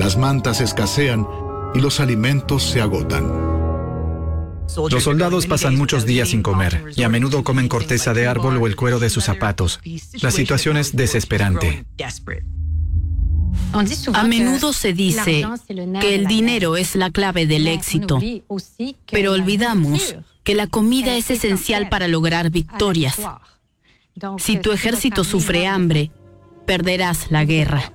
las mantas escasean y los alimentos se agotan. Los soldados pasan muchos días sin comer y a menudo comen corteza de árbol o el cuero de sus zapatos. La situación es desesperante. A menudo se dice que el dinero es la clave del éxito, pero olvidamos que la comida es esencial para lograr victorias. Si tu ejército sufre hambre, perderás la guerra.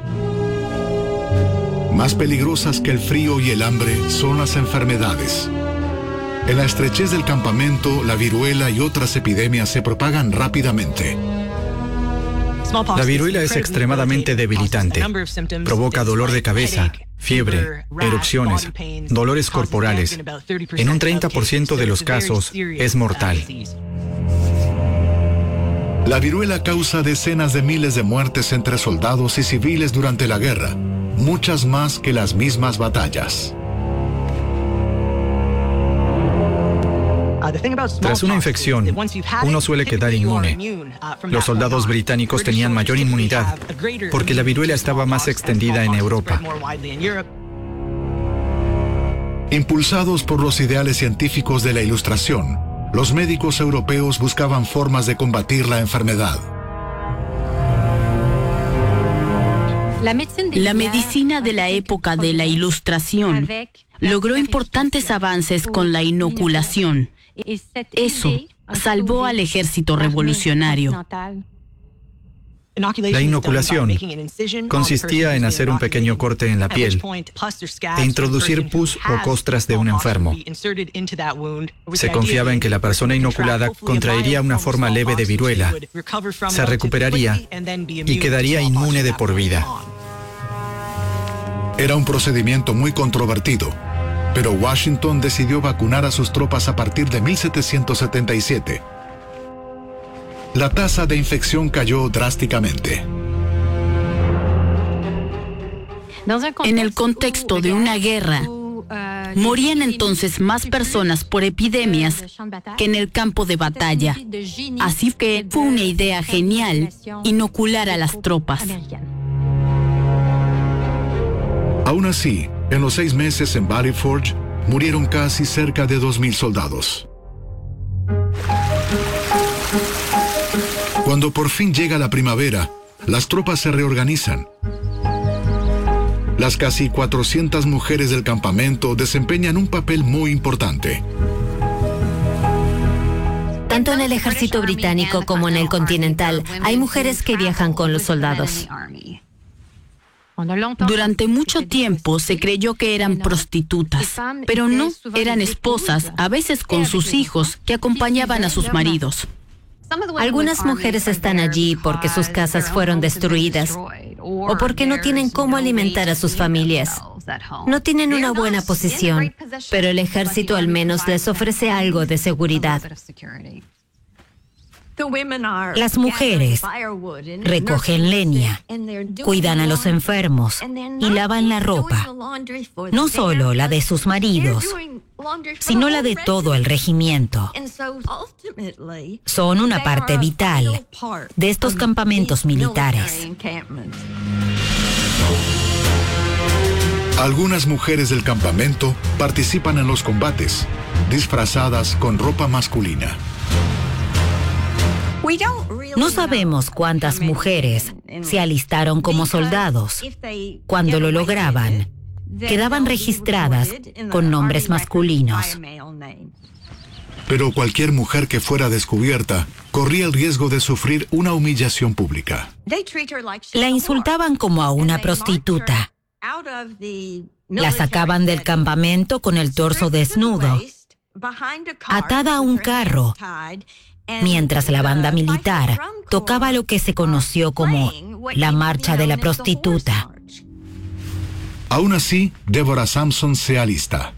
Más peligrosas que el frío y el hambre son las enfermedades. En la estrechez del campamento, la viruela y otras epidemias se propagan rápidamente. La viruela es extremadamente debilitante. Provoca dolor de cabeza, fiebre, erupciones, dolores corporales. En un 30% de los casos es mortal. La viruela causa decenas de miles de muertes entre soldados y civiles durante la guerra, muchas más que las mismas batallas. Tras una infección, uno suele quedar inmune. Los soldados británicos tenían mayor inmunidad porque la viruela estaba más extendida en Europa. Impulsados por los ideales científicos de la Ilustración, los médicos europeos buscaban formas de combatir la enfermedad. La medicina de la época de la Ilustración logró importantes avances con la inoculación. Eso salvó al ejército revolucionario. La inoculación consistía en hacer un pequeño corte en la piel e introducir pus o costras de un enfermo. Se confiaba en que la persona inoculada contraería una forma leve de viruela, se recuperaría y quedaría inmune de por vida. Era un procedimiento muy controvertido, pero Washington decidió vacunar a sus tropas a partir de 1777. La tasa de infección cayó drásticamente. En el contexto de una guerra, morían entonces más personas por epidemias que en el campo de batalla. Así que fue una idea genial inocular a las tropas. Aún así, en los 6 meses en Valley Forge, murieron casi cerca de 2,000 soldados. Cuando por fin llega la primavera, las tropas se reorganizan. Las casi 400 mujeres del campamento desempeñan un papel muy importante. Tanto en el ejército británico como en el continental, hay mujeres que viajan con los soldados. Durante mucho tiempo se creyó que eran prostitutas, pero no, eran esposas, a veces con sus hijos, que acompañaban a sus maridos. Algunas mujeres están allí porque sus casas fueron destruidas o porque no tienen cómo alimentar a sus familias. No tienen una buena posición, pero el ejército al menos les ofrece algo de seguridad. Las mujeres recogen leña, cuidan a los enfermos y lavan la ropa, no solo la de sus maridos, sino la de todo el regimiento. Son una parte vital de estos campamentos militares. Algunas mujeres del campamento participan en los combates, disfrazadas con ropa masculina. No sabemos cuántas mujeres se alistaron como soldados. Cuando lo lograban, quedaban registradas con nombres masculinos. Pero cualquier mujer que fuera descubierta corría el riesgo de sufrir una humillación pública. La insultaban como a una prostituta. La sacaban del campamento con el torso desnudo, atada a un carro, mientras la banda militar tocaba lo que se conoció como la marcha de la prostituta. Aún así, Deborah Sampson se alista.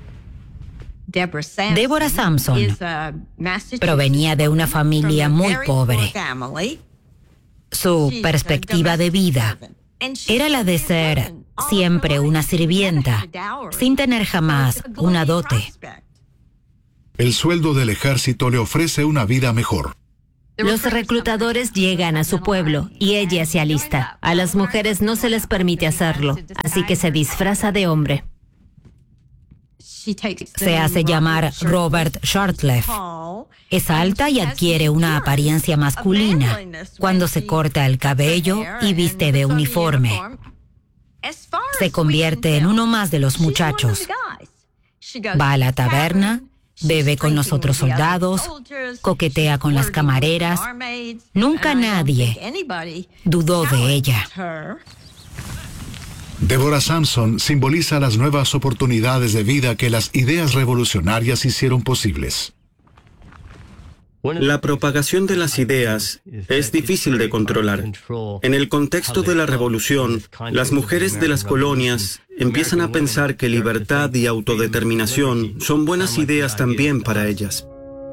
Deborah Sampson provenía de una familia muy pobre. Su perspectiva de vida era la de ser siempre una sirvienta, sin tener jamás una dote. El sueldo del ejército le ofrece una vida mejor. Los reclutadores llegan a su pueblo y ella se alista. A las mujeres no se les permite hacerlo, así que se disfraza de hombre. Se hace llamar Robert Shortleff. Es alta y adquiere una apariencia masculina cuando se corta el cabello y viste de uniforme. Se convierte en uno más de los muchachos. Va a la taberna, bebe con los otros soldados, coquetea con las camareras. Nunca nadie dudó de ella. Deborah Sampson simboliza las nuevas oportunidades de vida que las ideas revolucionarias hicieron posibles. La propagación de las ideas es difícil de controlar. En el contexto de la revolución, las mujeres de las colonias empiezan a pensar que libertad y autodeterminación son buenas ideas también para ellas.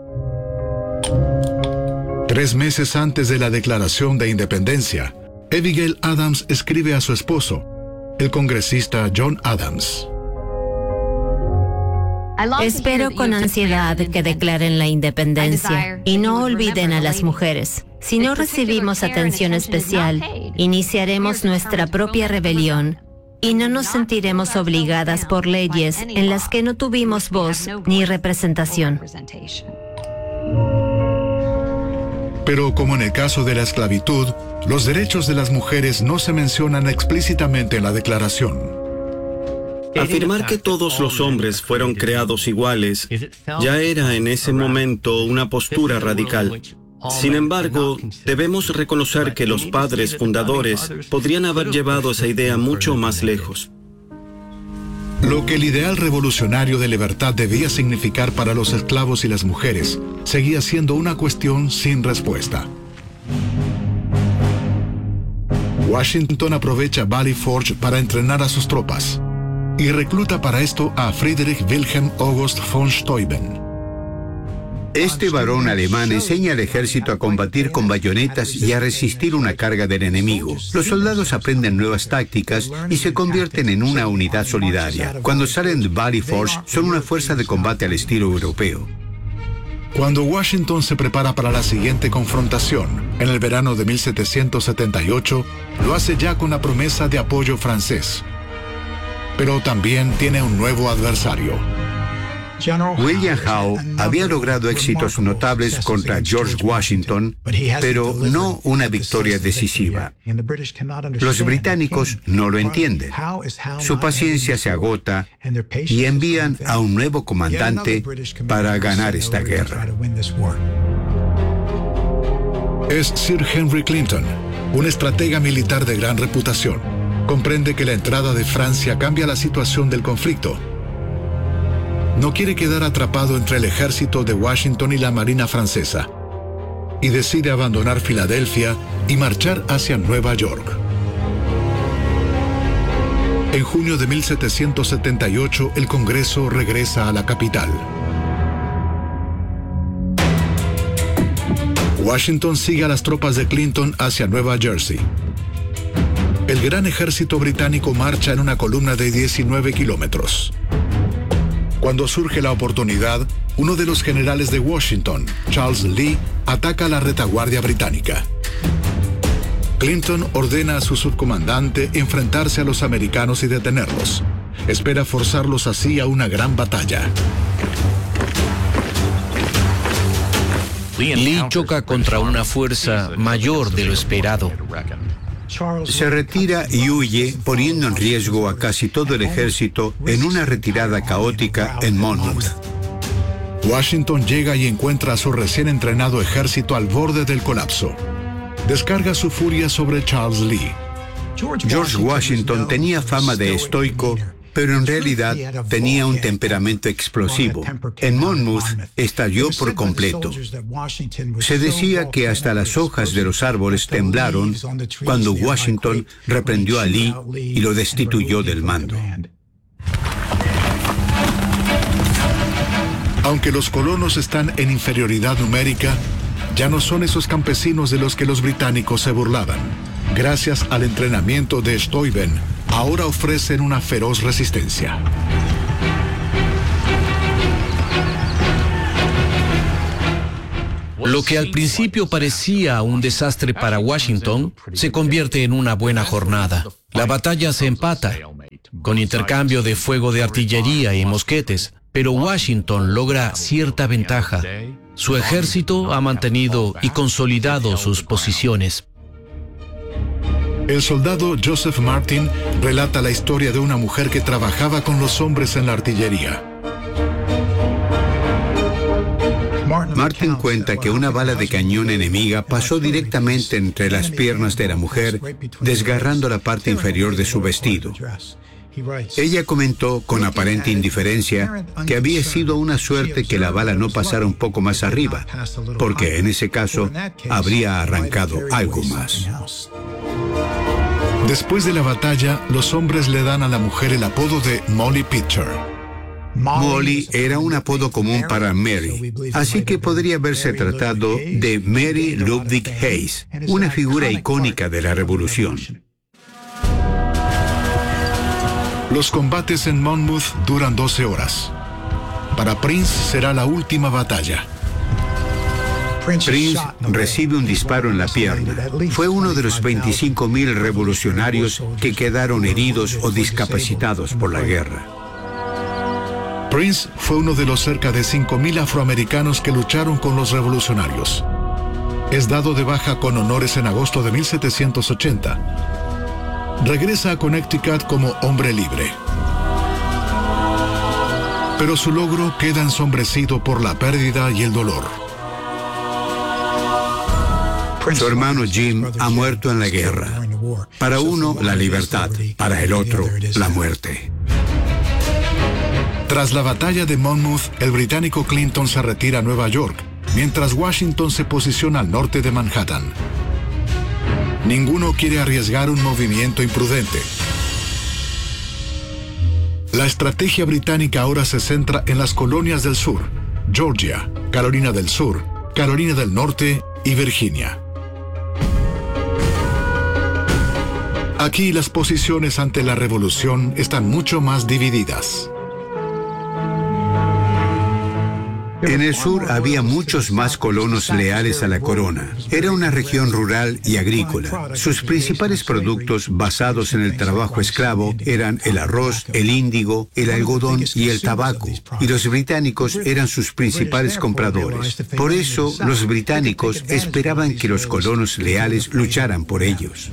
3 meses antes de la Declaración de Independencia, Abigail Adams escribe a su esposo, el congresista John Adams. Espero con ansiedad que declaren la independencia y no olviden a las mujeres. Si no recibimos atención especial, iniciaremos nuestra propia rebelión y no nos sentiremos obligadas por leyes en las que no tuvimos voz ni representación. Pero como en el caso de la esclavitud, los derechos de las mujeres no se mencionan explícitamente en la declaración. Afirmar que todos los hombres fueron creados iguales ya era en ese momento una postura radical. Sin embargo, debemos reconocer que los padres fundadores podrían haber llevado esa idea mucho más lejos. Lo que el ideal revolucionario de libertad debía significar para los esclavos y las mujeres seguía siendo una cuestión sin respuesta. Washington aprovecha Valley Forge para entrenar a sus tropas y recluta para esto a Friedrich Wilhelm August von Steuben. Este varón alemán enseña al ejército a combatir con bayonetas y a resistir una carga del enemigo. Los soldados aprenden nuevas tácticas y se convierten en una unidad solidaria. Cuando salen de Valley Forge, son una fuerza de combate al estilo europeo. Cuando Washington se prepara para la siguiente confrontación, en el verano de 1778, lo hace ya con la promesa de apoyo francés. Pero también tiene un nuevo adversario. William Howe había logrado éxitos notables contra George Washington, pero no una victoria decisiva. Los británicos no lo entienden. Su paciencia se agota y envían a un nuevo comandante para ganar esta guerra. Es Sir Henry Clinton, un estratega militar de gran reputación. Comprende que la entrada de Francia cambia la situación del conflicto. No quiere quedar atrapado entre el ejército de Washington y la marina francesa, y decide abandonar Filadelfia y marchar hacia Nueva York. En junio de 1778, el Congreso regresa a la capital. Washington sigue a las tropas de Clinton hacia Nueva Jersey. El gran ejército británico marcha en una columna de 19 kilómetros. Cuando surge la oportunidad, uno de los generales de Washington, Charles Lee, ataca a la retaguardia británica. Clinton ordena a su subcomandante enfrentarse a los americanos y detenerlos. Espera forzarlos así a una gran batalla. Lee choca contra una fuerza mayor de lo esperado. Se retira y huye, poniendo en riesgo a casi todo el ejército en una retirada caótica en Monmouth. Washington llega y encuentra a su recién entrenado ejército al borde del colapso. Descarga su furia sobre Charles Lee. George Washington tenía fama de estoico, pero en realidad tenía un temperamento explosivo. En Monmouth estalló por completo. Se decía que hasta las hojas de los árboles temblaron cuando Washington reprendió a Lee y lo destituyó del mando. Aunque los colonos están en inferioridad numérica, ya no son esos campesinos de los que los británicos se burlaban. Gracias al entrenamiento de Steuben, ahora ofrecen una feroz resistencia. Lo que al principio parecía un desastre para Washington se convierte en una buena jornada. La batalla se empata, con intercambio de fuego de artillería y mosquetes, pero Washington logra cierta ventaja. Su ejército ha mantenido y consolidado sus posiciones. El soldado Joseph Martin relata la historia de una mujer que trabajaba con los hombres en la artillería. Martin cuenta que una bala de cañón enemiga pasó directamente entre las piernas de la mujer, desgarrando la parte inferior de su vestido. Ella comentó con aparente indiferencia que había sido una suerte que la bala no pasara un poco más arriba, porque en ese caso habría arrancado algo más. Después de la batalla, los hombres le dan a la mujer el apodo de Molly Pitcher. Molly era un apodo común para Mary, así que podría haberse tratado de Mary Ludwig Hayes, una figura icónica de la Revolución. Los combates en Monmouth duran 12 horas. Para Prince será la última batalla. Prince recibe un disparo en la pierna. Fue uno de los 25.000 revolucionarios que quedaron heridos o discapacitados por la guerra. Prince fue uno de los cerca de 5.000 afroamericanos que lucharon con los revolucionarios. Es dado de baja con honores en agosto de 1780. Regresa a Connecticut como hombre libre. Pero su logro queda ensombrecido por la pérdida y el dolor. Su hermano Jim ha muerto en la guerra. Para uno, la libertad. Para el otro, la muerte. Tras la batalla de Monmouth, el británico Clinton se retira a Nueva York, mientras Washington se posiciona al norte de Manhattan. Ninguno quiere arriesgar un movimiento imprudente. La estrategia británica ahora se centra en las colonias del sur: Georgia, Carolina del Sur, Carolina del Norte y Virginia. Aquí las posiciones ante la revolución están mucho más divididas. En el sur había muchos más colonos leales a la corona. Era una región rural y agrícola. Sus principales productos basados en el trabajo esclavo eran el arroz, el índigo, el algodón y el tabaco. Y los británicos eran sus principales compradores. Por eso, los británicos esperaban que los colonos leales lucharan por ellos.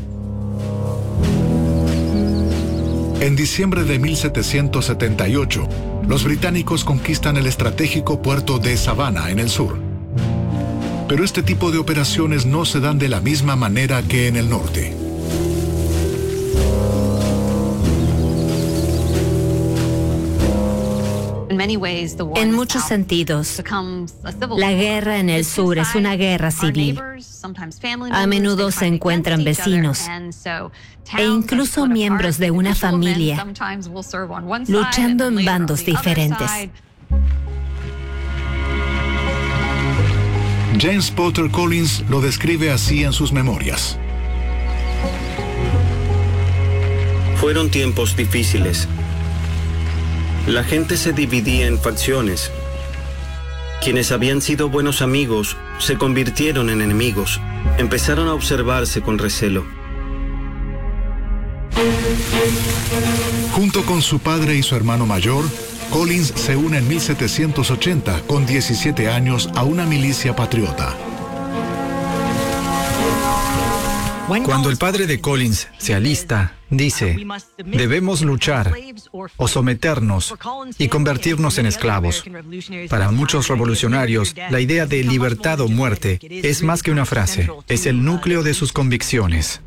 En diciembre de 1778, los británicos conquistan el estratégico puerto de Savannah en el sur. Pero este tipo de operaciones no se dan de la misma manera que en el norte. En muchos sentidos, la guerra en el sur es una guerra civil. A menudo se encuentran vecinos e incluso miembros de una familia luchando en bandos diferentes. James Potter Collins lo describe así en sus memorias. Fueron tiempos difíciles. La gente se dividía en facciones. Quienes habían sido buenos amigos se convirtieron en enemigos. Empezaron a observarse con recelo. Junto con su padre y su hermano mayor, Collins se une en 1780, con 17 años, a una milicia patriota. Cuando el padre de Collins se alista, dice: debemos luchar o someternos y convertirnos en esclavos. Para muchos revolucionarios, la idea de libertad o muerte es más que una frase, es el núcleo de sus convicciones.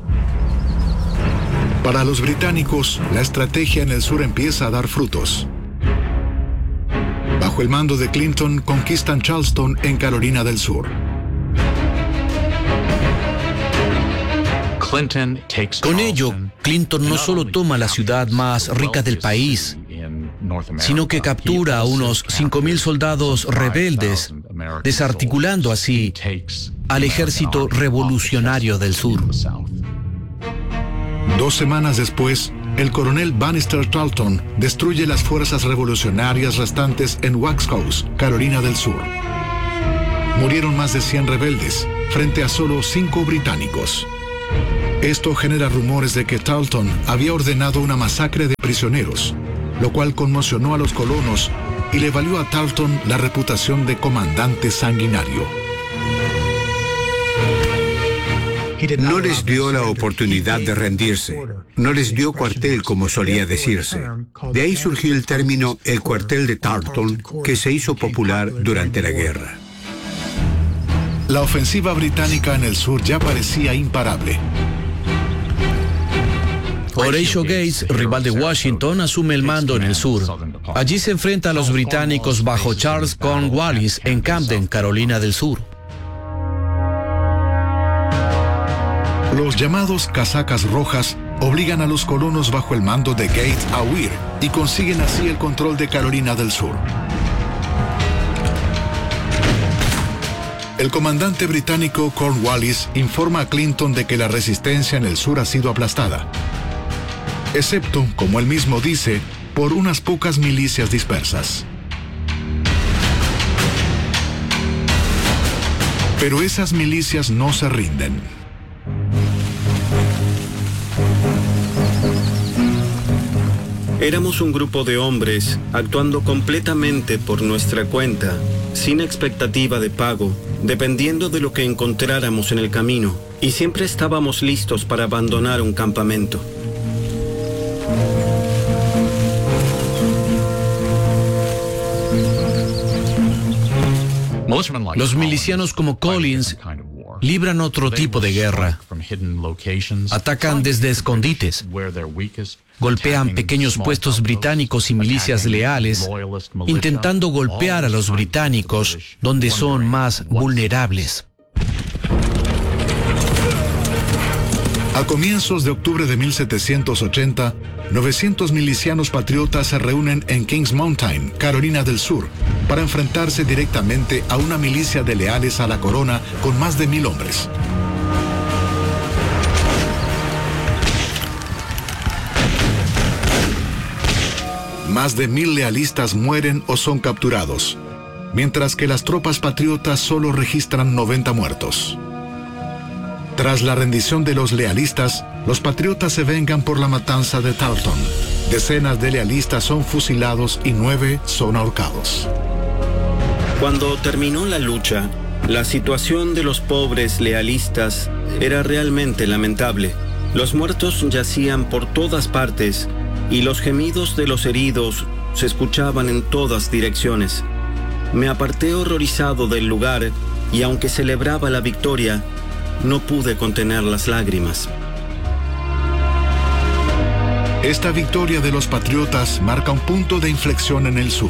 Para los británicos, la estrategia en el sur empieza a dar frutos. Bajo el mando de Clinton, conquistan Charleston en Carolina del Sur. Con ello, Clinton no solo toma la ciudad más rica del país, sino que captura a unos 5.000 soldados rebeldes, desarticulando así al ejército revolucionario del sur. 2 semanas después, el coronel Bannister Tarleton destruye las fuerzas revolucionarias restantes en Waxhaws, Carolina del Sur. murieron más de 100 rebeldes frente a solo 5 británicos. Esto genera rumores de que Tarleton había ordenado una masacre de prisioneros, lo cual conmocionó a los colonos y le valió a Tarleton la reputación de comandante sanguinario. No les dio la oportunidad de rendirse. No les dio cuartel, como solía decirse. De ahí surgió el término el cuartel de Tarleton, que se hizo popular durante la guerra. La ofensiva británica en el sur ya parecía imparable. Horatio Gates, rival de Washington, asume el mando en el sur. Allí se enfrenta a los británicos bajo Charles Cornwallis en Camden, Carolina del Sur. Los llamados casacas rojas obligan a los colonos bajo el mando de Gates a huir y consiguen así el control de Carolina del Sur. El comandante británico Cornwallis informa a Clinton de que la resistencia en el sur ha sido aplastada, excepto, como él mismo dice, por unas pocas milicias dispersas. Pero esas milicias no se rinden. Éramos un grupo de hombres actuando completamente por nuestra cuenta, sin expectativa de pago, dependiendo de lo que encontráramos en el camino, y siempre estábamos listos para abandonar un campamento. Los milicianos como Collins libran otro tipo de guerra. Atacan desde escondites. Golpean pequeños puestos británicos y milicias leales, intentando golpear a los británicos donde son más vulnerables. A comienzos de octubre de 1780, 900 milicianos patriotas se reúnen en Kings Mountain, Carolina del Sur, para enfrentarse directamente a una milicia de leales a la corona con más de 1000 hombres. Más de 1000 lealistas mueren o son capturados, mientras que las tropas patriotas solo registran 90 muertos. Tras la rendición de los lealistas, los patriotas se vengan por la matanza de Tarleton. Decenas de lealistas son fusilados y 9 son ahorcados. Cuando terminó la lucha, la situación de los pobres lealistas era realmente lamentable. Los muertos yacían por todas partes y los gemidos de los heridos se escuchaban en todas direcciones. Me aparté horrorizado del lugar y aunque celebraba la victoria, no pude contener las lágrimas. Esta victoria de los patriotas marca un punto de inflexión en el sur.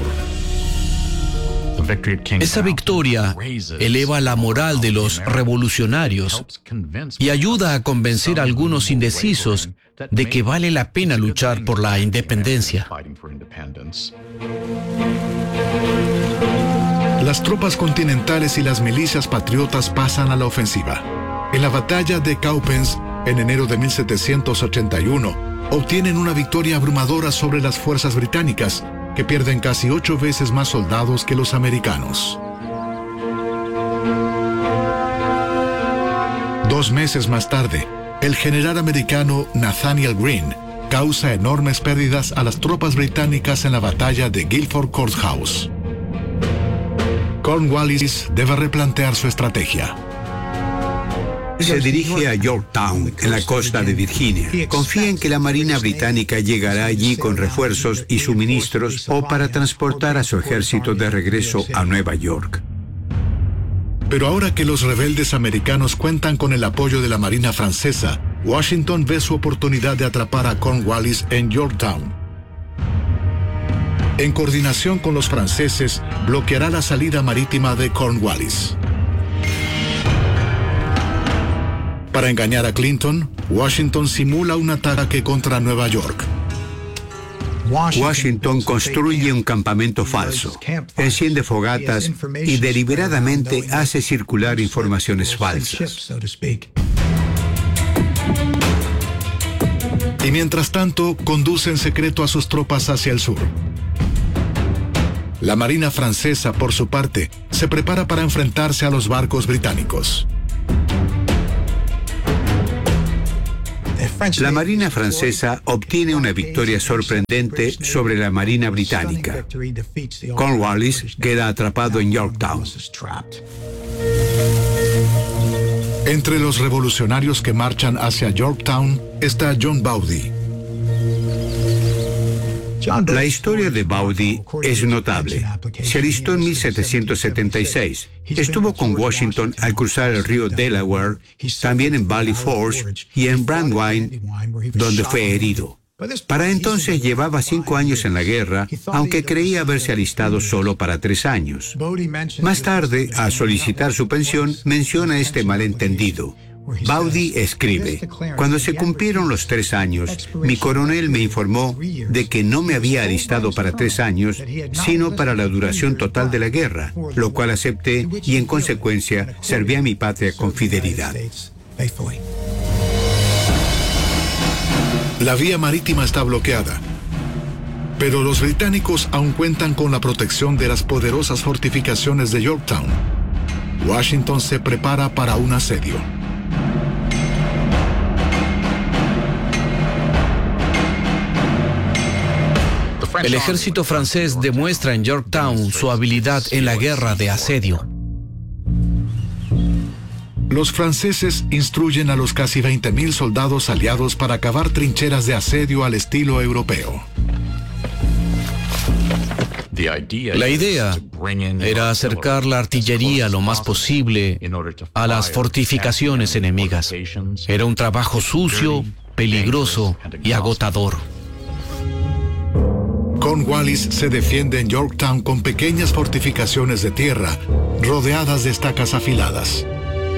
Esa victoria eleva la moral de los revolucionarios y ayuda a convencer a algunos indecisos de que vale la pena luchar por la independencia. Las tropas continentales y las milicias patriotas pasan a la ofensiva. En la batalla de Cowpens, en enero de 1781, obtienen una victoria abrumadora sobre las fuerzas británicas, que pierden casi 8 veces más soldados que los americanos. 2 meses más tarde, el general americano Nathaniel Greene causa enormes pérdidas a las tropas británicas en la batalla de Guilford Courthouse. Cornwallis debe replantear su estrategia. Se dirige a Yorktown, en la costa de Virginia. Confía en que la Marina británica llegará allí con refuerzos y suministros o para transportar a su ejército de regreso a Nueva York. Pero ahora que los rebeldes americanos cuentan con el apoyo de la Marina francesa, Washington ve su oportunidad de atrapar a Cornwallis en Yorktown. En coordinación con los franceses, bloqueará la salida marítima de Cornwallis. Para engañar a Clinton, Washington simula un ataque contra Nueva York. Washington construye un campamento falso, enciende fogatas y deliberadamente hace circular informaciones falsas. Y mientras tanto, conduce en secreto a sus tropas hacia el sur. La Marina francesa, por su parte, se prepara para enfrentarse a los barcos británicos. La Marina francesa obtiene una victoria sorprendente sobre la Marina británica. Cornwallis queda atrapado en Yorktown. Entre los revolucionarios que marchan hacia Yorktown está John Bowdy. La historia de Bowdy es notable. Se alistó en 1776. Estuvo con Washington al cruzar el río Delaware, también en Valley Forge y en Brandywine, donde fue herido. Para entonces llevaba 5 años en la guerra, aunque creía haberse alistado solo para 3 años. Más tarde, al solicitar su pensión, menciona este malentendido. Bowdy escribe: cuando se cumplieron los 3 años, mi coronel me informó de que no me había alistado para 3 años, sino para la duración total de la guerra, lo cual acepté y en consecuencia serví a mi patria con fidelidad. La vía marítima está bloqueada, pero los británicos aún cuentan con la protección de las poderosas fortificaciones de Yorktown. Washington se prepara para un asedio. El ejército francés demuestra en Yorktown su habilidad en la guerra de asedio. Los franceses instruyen a los casi 20.000 soldados aliados para cavar trincheras de asedio al estilo europeo. La idea era acercar la artillería lo más posible a las fortificaciones enemigas. Era un trabajo sucio, peligroso y agotador. Cornwallis se defiende en Yorktown con pequeñas fortificaciones de tierra, rodeadas de estacas afiladas.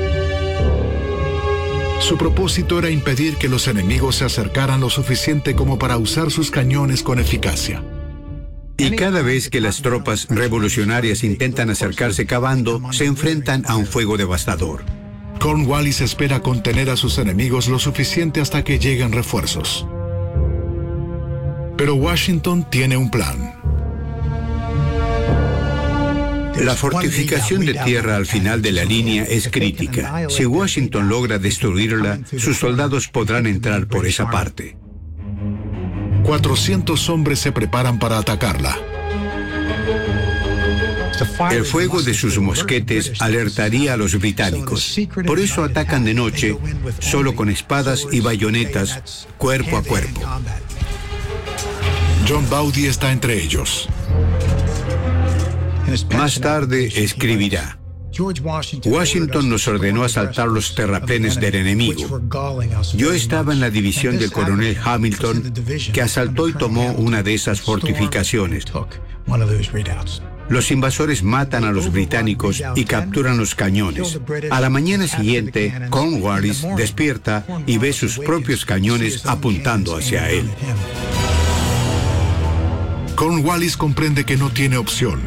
Su propósito era impedir que los enemigos se acercaran lo suficiente como para usar sus cañones con eficacia. Y cada vez que las tropas revolucionarias intentan acercarse cavando, se enfrentan a un fuego devastador. Cornwallis espera contener a sus enemigos lo suficiente hasta que lleguen refuerzos. Pero Washington tiene un plan. La fortificación de tierra al final de la línea es crítica. Si Washington logra destruirla, sus soldados podrán entrar por esa parte. 400 hombres se preparan para atacarla. El fuego de sus mosquetes alertaría a los británicos. Por eso atacan de noche, solo con espadas y bayonetas, cuerpo a cuerpo. John Bowdy está entre ellos. Más tarde escribirá: Washington nos ordenó asaltar los terraplenes del enemigo. Yo estaba en la división del coronel Hamilton, que asaltó y tomó una de esas fortificaciones. Los invasores matan a los británicos y capturan los cañones. A la mañana siguiente, Cornwallis despierta y ve sus propios cañones apuntando hacia él. Cornwallis comprende que no tiene opción.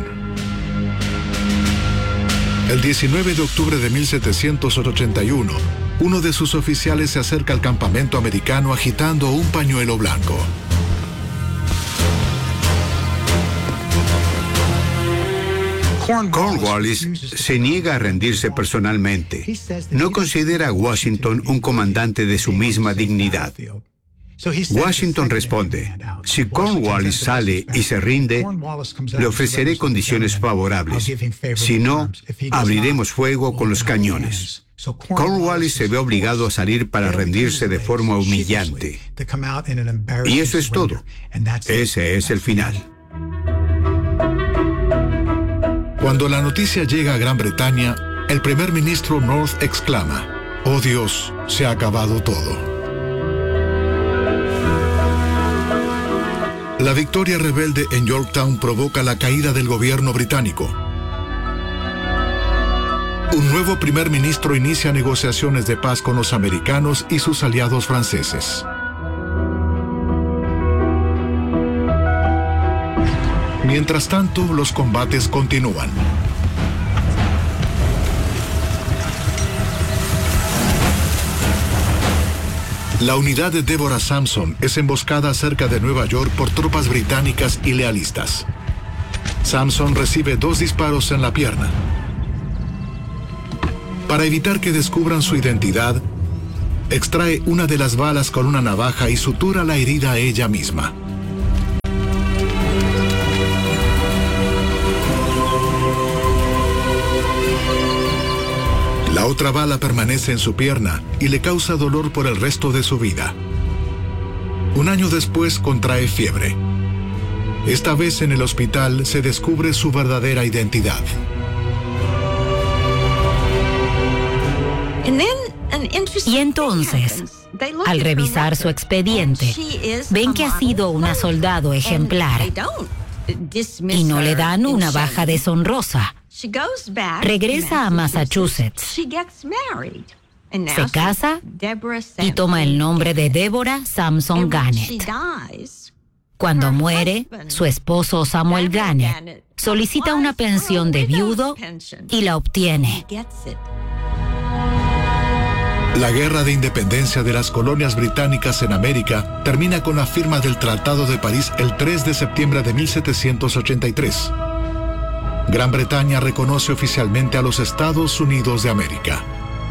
El 19 de octubre de 1781, uno de sus oficiales se acerca al campamento americano agitando un pañuelo blanco. Cornwallis se niega a rendirse personalmente. No considera a Washington un comandante de su misma dignidad. Washington responde: si Cornwallis sale y se rinde, le ofreceré condiciones favorables. Si no, abriremos fuego con los cañones. Cornwallis se ve obligado a salir para rendirse de forma humillante. Y eso es todo. Ese es el final. Cuando la noticia llega a Gran Bretaña, el primer ministro North exclama: «Oh Dios, se ha acabado todo». La victoria rebelde en Yorktown provoca la caída del gobierno británico. Un nuevo primer ministro inicia negociaciones de paz con los americanos y sus aliados franceses. Mientras tanto, los combates continúan. La unidad de Deborah Sampson es emboscada cerca de Nueva York por tropas británicas y lealistas. Samson recibe 2 disparos en la pierna. Para evitar que descubran su identidad, extrae una de las balas con una navaja y sutura la herida a ella misma. La otra bala permanece en su pierna y le causa dolor por el resto de su vida. Un año después contrae fiebre. Esta vez en el hospital se descubre su verdadera identidad. Y entonces, al revisar su expediente, ven que ha sido una soldado ejemplar y no le dan una baja deshonrosa. Regresa a Massachusetts, se casa y toma el nombre de Deborah Samson Gannett. Cuando muere, su esposo Samuel Gannett solicita una pensión de viudo y la obtiene. La guerra de independencia de las colonias británicas en América termina con la firma del Tratado de París el 3 de septiembre de 1783. Gran Bretaña reconoce oficialmente a los Estados Unidos de América.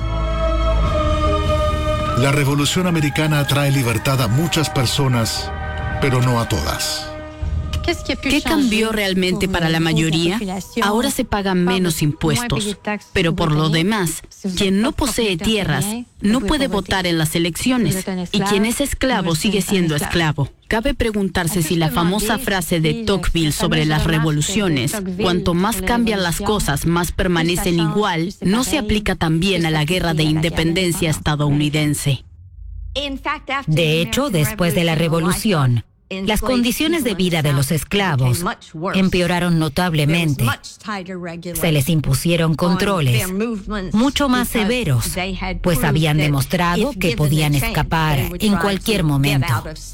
La Revolución Americana trae libertad a muchas personas, pero no a todas. ¿Qué cambió realmente para la mayoría? Ahora se pagan menos impuestos, pero por lo demás, quien no posee tierras no puede votar en las elecciones y quien es esclavo sigue siendo esclavo. Cabe preguntarse si la famosa frase de Tocqueville sobre las revoluciones, cuanto más cambian las cosas, más permanecen igual, no se aplica también a la guerra de independencia estadounidense. De hecho, después de la revolución, las condiciones de vida de los esclavos empeoraron notablemente. Se les impusieron controles mucho más severos, pues habían demostrado que podían escapar en cualquier momento.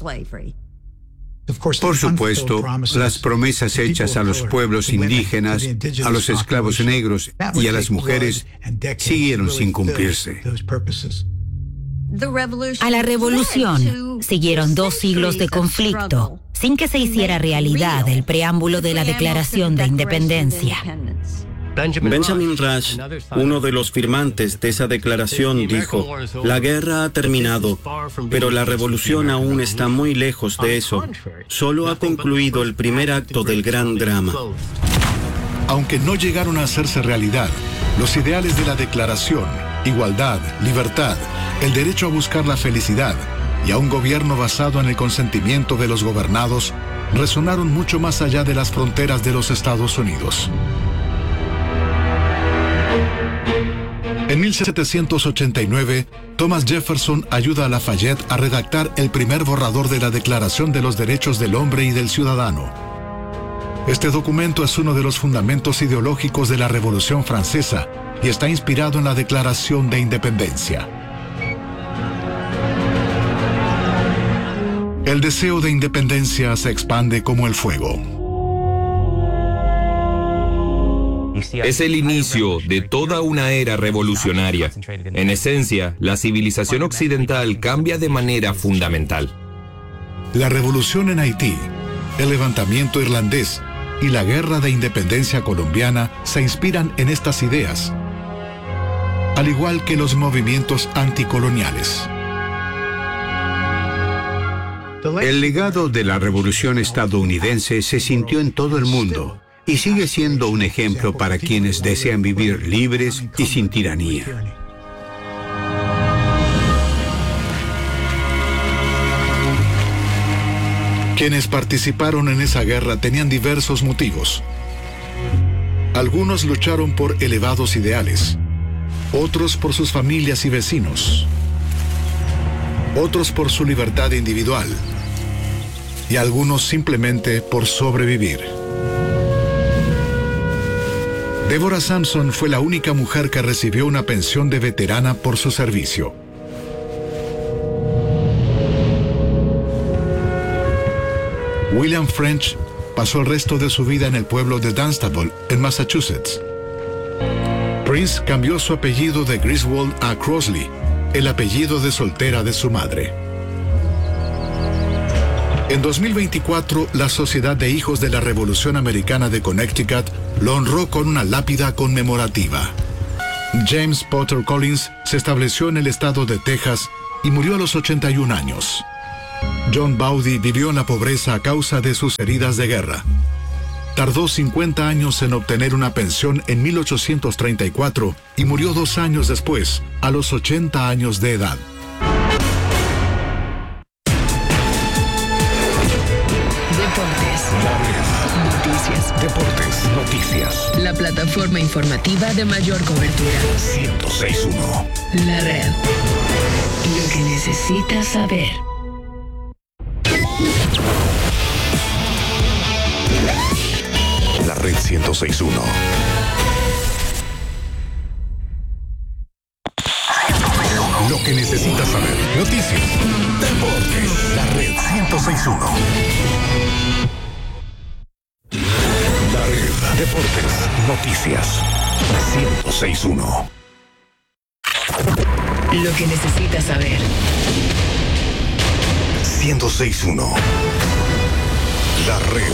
Por supuesto, las promesas hechas a los pueblos indígenas, a los esclavos negros y a las mujeres siguieron sin cumplirse. A la revolución siguieron 2 siglos de conflicto, sin que se hiciera realidad el preámbulo de la Declaración de Independencia. Benjamin Rush, uno de los firmantes de esa declaración, dijo: "La guerra ha terminado, pero la revolución aún está muy lejos de eso. Solo ha concluido el primer acto del gran drama". Aunque no llegaron a hacerse realidad, los ideales de la declaración, igualdad, libertad, el derecho a buscar la felicidad y a un gobierno basado en el consentimiento de los gobernados, resonaron mucho más allá de las fronteras de los Estados Unidos. En 1789, Thomas Jefferson ayuda a Lafayette a redactar el primer borrador de la Declaración de los Derechos del Hombre y del Ciudadano. Este documento es uno de los fundamentos ideológicos de la Revolución Francesa y está inspirado en la Declaración de Independencia. El deseo de independencia se expande como el fuego. Es el inicio de toda una era revolucionaria. En esencia, la civilización occidental cambia de manera fundamental. La revolución en Haití, el levantamiento irlandés y la guerra de independencia colombiana se inspiran en estas ideas, al igual que los movimientos anticoloniales. El legado de la Revolución estadounidense se sintió en todo el mundo y sigue siendo un ejemplo para quienes desean vivir libres y sin tiranía. Quienes participaron en esa guerra tenían diversos motivos. Algunos lucharon por elevados ideales, otros por sus familias y vecinos, otros por su libertad individual y algunos simplemente por sobrevivir. Deborah Samson fue la única mujer que recibió una pensión de veterana por su servicio. William French pasó el resto de su vida en el pueblo de Dunstable, en Massachusetts. Prince cambió su apellido de Griswold a Crossley, el apellido de soltera de su madre. En 2024, la Sociedad de Hijos de la Revolución Americana de Connecticut lo honró con una lápida conmemorativa. James Potter Collins se estableció en el estado de Texas y murió a los 81 años. John Bowdy vivió en la pobreza a causa de sus heridas de guerra. Tardó 50 años en obtener una pensión en 1834 y murió 2 años después, a los 80 años de edad. Noticias. Deportes. Noticias. La plataforma informativa de mayor cobertura. 106.1. La red. Lo que necesitas saber. La red 106.1. Lo que necesitas saber. Noticias. Deportes. La red 106.1. La red. Deportes. Noticias. 106.1. Lo que necesitas saber. 106.1. La red.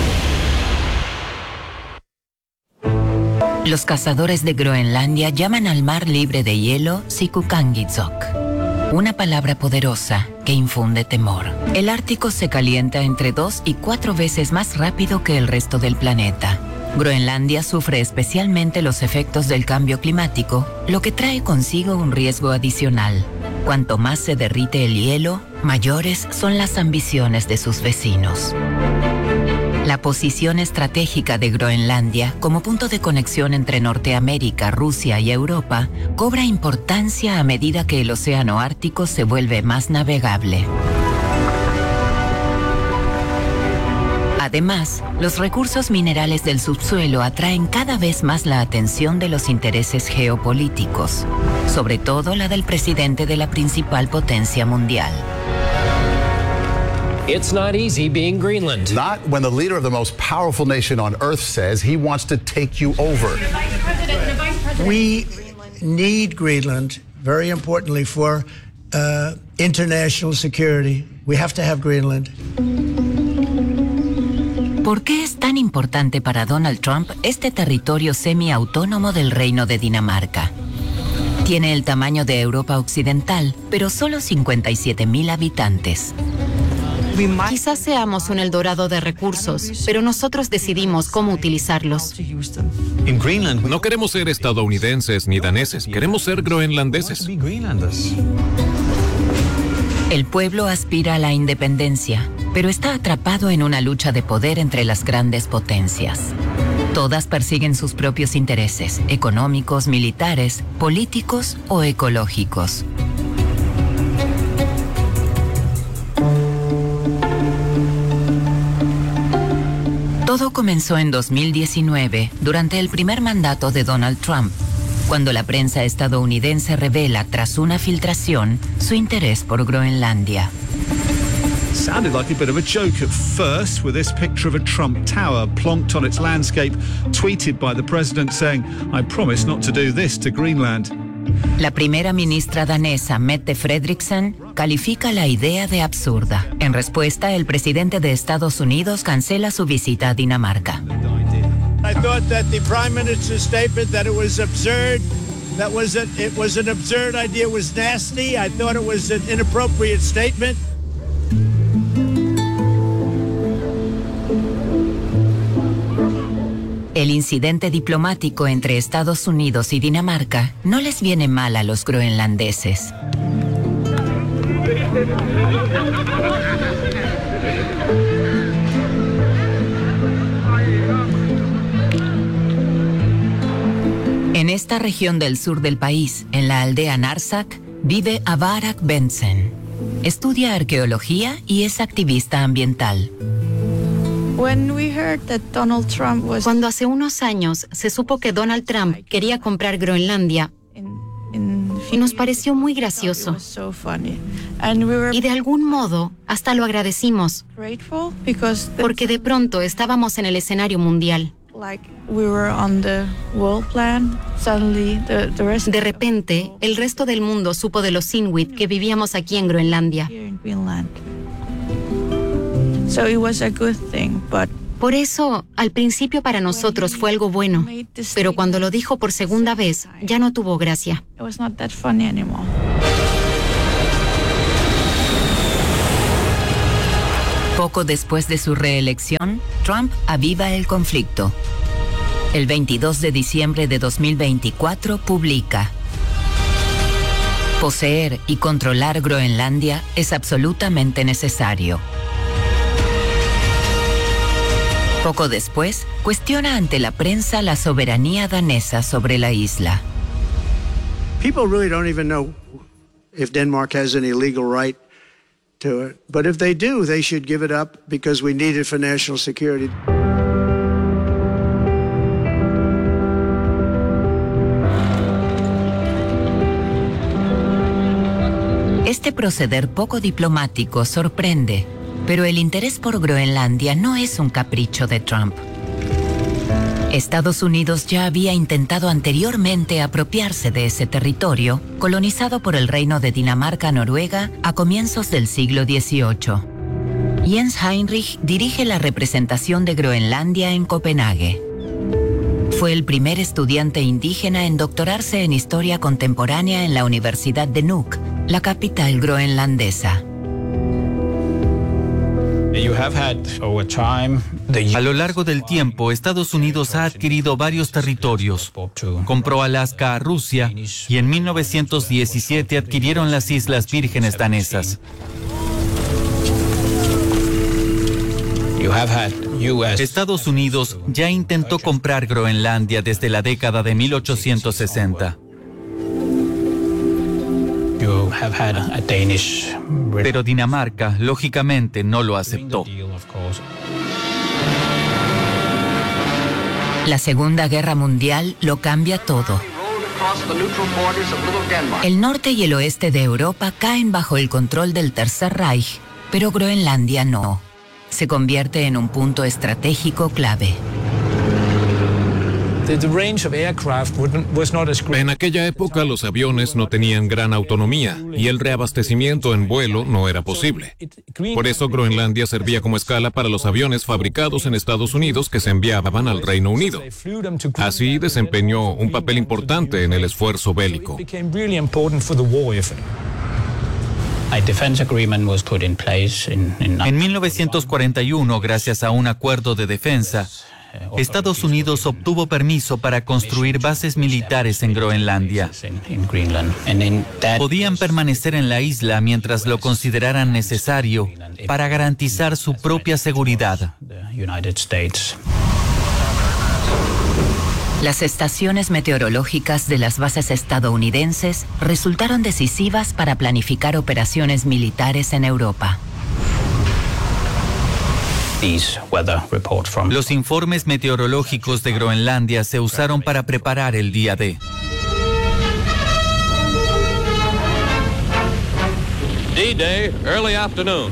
Los cazadores de Groenlandia llaman al mar libre de hielo Sikukangitsok, una palabra poderosa que infunde temor. El Ártico se calienta entre 2 y 4 veces más rápido que el resto del planeta. Groenlandia sufre especialmente los efectos del cambio climático, lo que trae consigo un riesgo adicional. Cuanto más se derrite el hielo, mayores son las ambiciones de sus vecinos. La posición estratégica de Groenlandia como punto de conexión entre Norteamérica, Rusia y Europa cobra importancia a medida que el océano Ártico se vuelve más navegable. Además, los recursos minerales del subsuelo atraen cada vez más la atención de los intereses geopolíticos, sobre todo la del presidente de la principal potencia mundial. It's not easy being Greenland. Not when the leader of the most powerful nation on earth says he wants to take you over. We need Greenland, very importantly, for international security. We have to have Greenland. ¿Por qué es tan importante para Donald Trump este territorio semiautónomo del Reino de Dinamarca? Tiene el tamaño de Europa Occidental, pero solo 57,000 habitantes. Quizás seamos un Eldorado de recursos, pero nosotros decidimos cómo utilizarlos. En Greenland no queremos ser estadounidenses ni daneses, queremos ser groenlandeses. El pueblo aspira a la independencia, pero está atrapado en una lucha de poder entre las grandes potencias. Todas persiguen sus propios intereses, económicos, militares, políticos o ecológicos. Todo comenzó en 2019, durante el primer mandato de Donald Trump, cuando la prensa estadounidense revela, tras una filtración, su interés por Groenlandia. Sounded like a bit of a joke at first, with this picture of a Trump Tower plonked on its landscape, tweeted by the president saying, "I promise not to do this to Greenland." La primera ministra danesa, Mette Frederiksen, califica la idea de absurda. En respuesta, el presidente de Estados Unidos cancela su visita a Dinamarca. I thought that the Prime Minister's statement that it was absurd, it was an absurd idea, was nasty. I thought it was an inappropriate statement. El incidente diplomático entre Estados Unidos y Dinamarca no les viene mal a los groenlandeses. En esta región del sur del país, en la aldea Narsak, vive Avarak Bentsen. Estudia arqueología y es activista ambiental. Cuando hace unos años se supo que Donald Trump quería comprar Groenlandia, nos pareció muy gracioso. Y de algún modo hasta lo agradecimos, porque de pronto estábamos en el escenario mundial. De repente, el resto del mundo supo de los Inuit que vivíamos aquí en Groenlandia. Por eso, al principio para nosotros fue algo bueno, pero cuando lo dijo por segunda vez, ya no tuvo gracia. Poco después de su reelección, Trump aviva el conflicto. El 22 de diciembre de 2024 publica: poseer y controlar Groenlandia es absolutamente necesario. Poco después, cuestiona ante la prensa la soberanía danesa sobre la isla. People really don't even know if Denmark has any legal right to it. But if they do, they should give it up because we need it for national security. Este proceder poco diplomático sorprende, pero el interés por Groenlandia no es un capricho de Trump. Estados Unidos ya había intentado anteriormente apropiarse de ese territorio, colonizado por el Reino de Dinamarca-Noruega a comienzos del siglo XVIII. Jens Heinrich dirige la representación de Groenlandia en Copenhague. Fue el primer estudiante indígena en doctorarse en historia contemporánea en la Universidad de Nuuk, la capital groenlandesa. A lo largo del tiempo, Estados Unidos ha adquirido varios territorios. Compró Alaska a Rusia y en 1917 adquirieron las Islas Vírgenes danesas. Estados Unidos ya intentó comprar Groenlandia desde la década de 1860. Pero Dinamarca, lógicamente, no lo aceptó. La Segunda Guerra Mundial lo cambia todo. El norte y el oeste de Europa caen bajo el control del Tercer Reich, pero Groenlandia no. Se convierte en un punto estratégico clave. En aquella época los aviones no tenían gran autonomía y el reabastecimiento en vuelo no era posible. Por eso Groenlandia servía como escala para los aviones fabricados en Estados Unidos que se enviaban al Reino Unido. Así desempeñó un papel importante en el esfuerzo bélico. En 1941, gracias a un acuerdo de defensa, Estados Unidos obtuvo permiso para construir bases militares en Groenlandia. Podían permanecer en la isla mientras lo consideraran necesario para garantizar su propia seguridad. Las estaciones meteorológicas de las bases estadounidenses resultaron decisivas para planificar operaciones militares en Europa. Los informes meteorológicos de Groenlandia se usaron para preparar el día D. D-Day, early afternoon.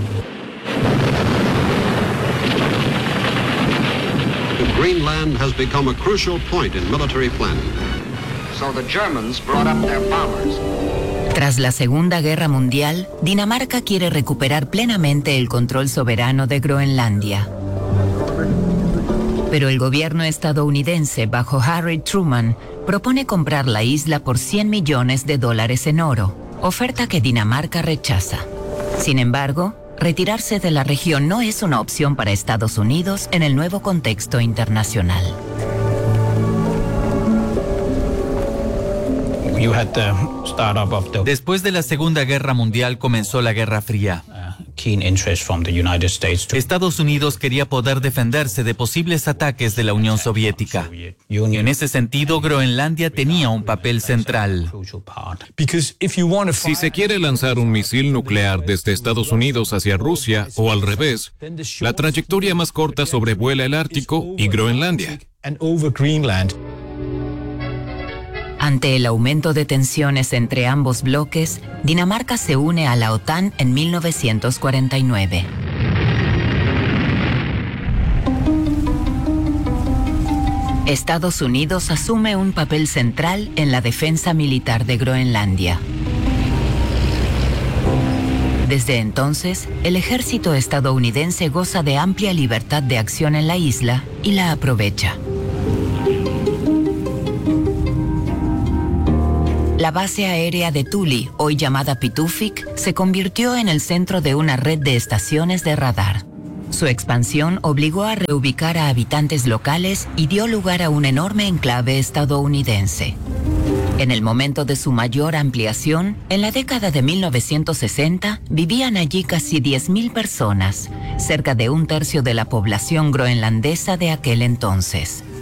Greenland has become a crucial point in military planning. So the Germans brought up their bombers. Tras la Segunda Guerra Mundial, Dinamarca quiere recuperar plenamente el control soberano de Groenlandia. Pero el gobierno estadounidense, bajo Harry Truman, propone comprar la isla por $100 millones en oro, oferta que Dinamarca rechaza. Sin embargo, retirarse de la región no es una opción para Estados Unidos en el nuevo contexto internacional. Después de la Segunda Guerra Mundial comenzó la Guerra Fría. Estados Unidos quería poder defenderse de posibles ataques de la Unión Soviética. En ese sentido, Groenlandia tenía un papel central. Si se quiere lanzar un misil nuclear desde Estados Unidos hacia Rusia o al revés, la trayectoria más corta sobrevuela el Ártico y Groenlandia. Ante el aumento de tensiones entre ambos bloques, Dinamarca se une a la OTAN en 1949. Estados Unidos asume un papel central en la defensa militar de Groenlandia. Desde entonces, el ejército estadounidense goza de amplia libertad de acción en la isla y la aprovecha. La base aérea de Thule, hoy llamada Pituffik, se convirtió en el centro de una red de estaciones de radar. Su expansión obligó a reubicar a habitantes locales y dio lugar a un enorme enclave estadounidense. En el momento de su mayor ampliación, en la década de 1960, vivían allí casi 10.000 personas, cerca de un tercio de la población groenlandesa de aquel entonces.